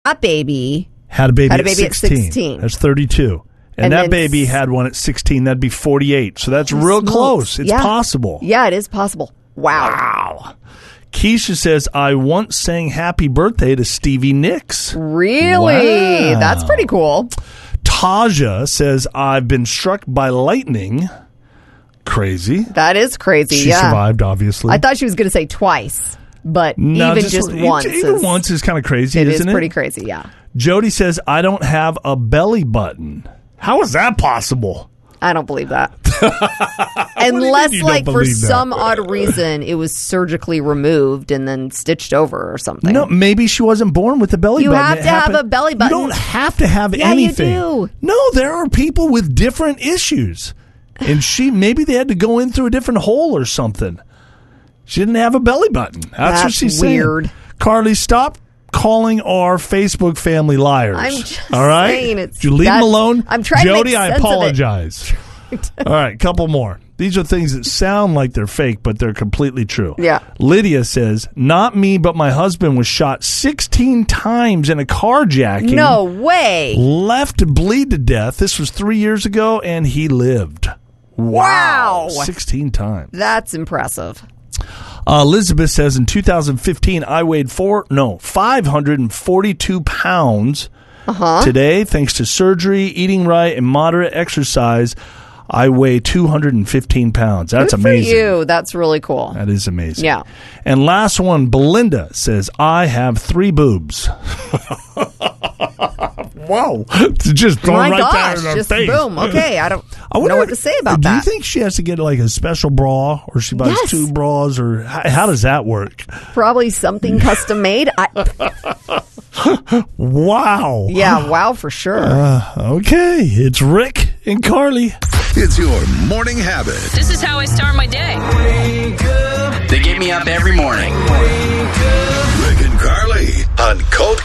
That baby had a baby at 16. That's 32. And that baby had one at 16. That'd be 48. So that's real close. It's possible. Yeah, it is possible. Wow. Keisha says, I once sang happy birthday to Stevie Nicks. Really? Wow. That's pretty cool. Taja says, I've been struck by lightning. Crazy. That is crazy, She survived, obviously. I thought she was going to say twice, but even just once. Even once is kind of crazy, isn't it? It is pretty crazy, yeah. Jody says, I don't have a belly button. How is that possible? I don't believe that. Unless, for some odd reason, it was surgically removed and then stitched over or something. No, maybe she wasn't born with a belly button. You have to have a belly button. You don't have to have anything. Yeah, you do. No, there are people with different issues. And maybe they had to go in through a different hole or something. She didn't have a belly button. That's what she's weird. saying. Carly, stop calling our Facebook family liars. I'm just all right? saying Did you leave them alone? I'm trying Jody, to make sense I apologize. All right, couple more. These are things that sound like they're fake, but they're completely true. Yeah. Lydia says, not me, but my husband was shot 16 times in a carjacking. No way. Left to bleed to death. This was 3 years ago, and he lived. Wow. 16 times. That's impressive. Elizabeth says, in 2015, I weighed 542 pounds. Today, thanks to surgery, eating right, and moderate exercise, I weigh 215 pounds. That's amazing. Good for you. That's really cool. That is amazing. Yeah. And last one, Belinda says, I have 3 boobs. Wow. Just thrown right there in her face. Boom. Okay. I don't know what to say about that. Do you think she has to get like a special bra, or she buys 2 bras, or how does that work? Probably something custom made. Wow. Yeah, wow for sure. Okay. It's Rick and Carly. It's your morning habit. This is how I start my day. They get me up every morning. Rick and Carly on Colt